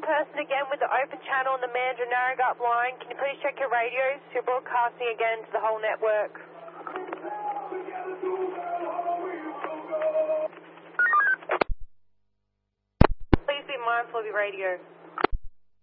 person again with the open channel on the Mandurah Narragansett line. Can you please check your radios? You're broadcasting again to the whole network. Please be mindful of your radio.